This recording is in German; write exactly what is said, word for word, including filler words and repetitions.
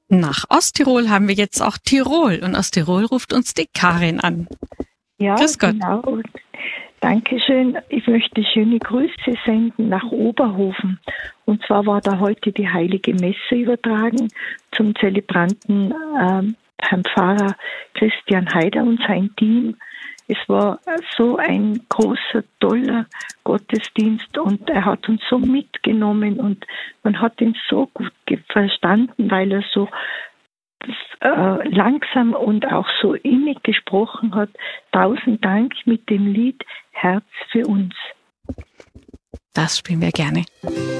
Nach Osttirol haben wir jetzt auch Tirol und aus Tirol ruft uns die Karin an. Ja, Grüß Gott. Genau. Dankeschön. Ich möchte schöne Grüße senden nach Oberhofen. Und zwar war da heute die Heilige Messe übertragen zum Zelebranten ähm, Herrn Pfarrer Christian Haider und sein Team. Es war so ein großer, toller Gottesdienst und er hat uns so mitgenommen und man hat ihn so gut verstanden, weil er so äh, langsam und auch so innig gesprochen hat. Tausend Dank mit dem Lied Herz für uns. Das spielen wir gerne.